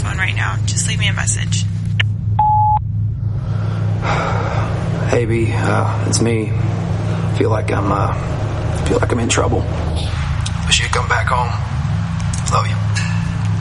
phone right now. Just leave me a message. Hey, B, it's me. Feel like I'm in trouble. Wish you'd come back home. Love you.